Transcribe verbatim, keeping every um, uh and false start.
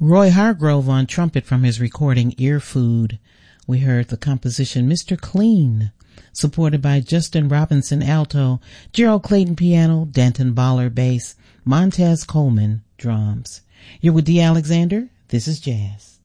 Roy Hargrove on trumpet from his recording Ear Food. We heard the composition Mister Clean, supported by Justin Robinson alto, Gerald Clayton piano, Danton Baller bass, Montez Coleman drums. You're with D. Alexander. This is Jazz.